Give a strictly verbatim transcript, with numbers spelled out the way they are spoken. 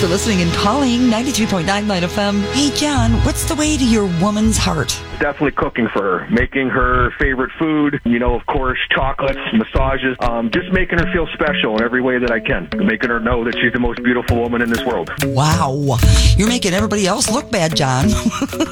for listening and calling ninety-three point nine Light F M. Hey, John, what's the way to your woman's heart? Definitely cooking for her, making her favorite food, you know, of course, chocolates, massages, um, just making her feel special in every way that I can, making her know that she's the most beautiful woman in this world. Wow. You're making everybody else look bad, John.